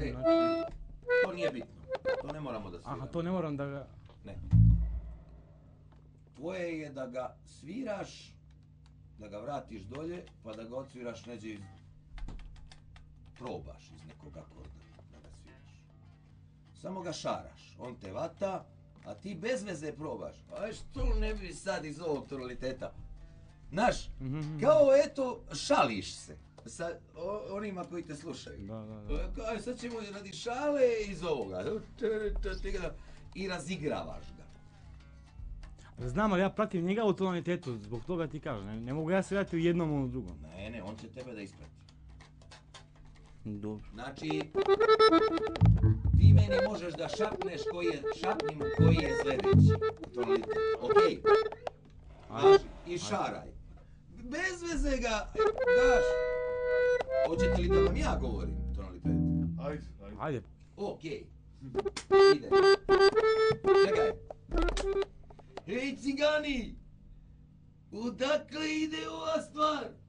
E, to nije bitno. To ne moramo da sviramo. Aha, to ne moram da ga... Ne. Tvoje je da ga sviraš, da ga vratiš dolje, pa da ga odsviraš neđe iz... Probaš iz nekog akorda da ga sviraš. Samo ga šaraš, on te vata, a ti bez veze probaš. A što ne bi sad iz ovog tonaliteta? Znaš, kao eto, šališ se sa onima koji te slušaju. Kao sad ćemo radi šale iz ovoga. I razigravaš ga. Znam, ali ja pratim njega u tonalitetu, zbog toga ti kažem. Ne mogu ja svirati u jednom ili u drugom. Ne, on će tebe da isprati. Dobro. Znači, ti meni možeš da šapneš šapnim koji je sledeći tonalitet. Okej? I šaraj. Bez veze ga daš. Hoćete li da vam ja govorim tonalitet? Ajde. Okej. Ide. Čekaj. Hej cigani! Odakle ide ova stvar?